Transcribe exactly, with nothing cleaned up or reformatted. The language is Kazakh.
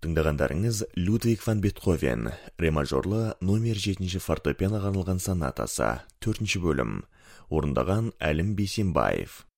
Тыңдағандарыңыз Людвиг ван Бетховен, ре мажорлы номер жетінші фортепианоға арналған сонатасы, төртінші бөлім. Орындаған Әлім Бейсенбаев.